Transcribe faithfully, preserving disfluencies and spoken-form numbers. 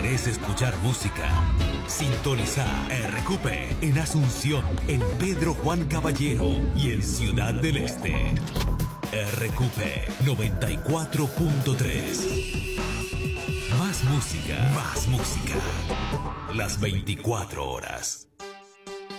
¿Querés escuchar música? Sintoniza R Q P en Asunción, en Pedro Juan Caballero y en Ciudad del Este. R Q P noventa y cuatro punto tres. Más música, más música. Las veinticuatro horas.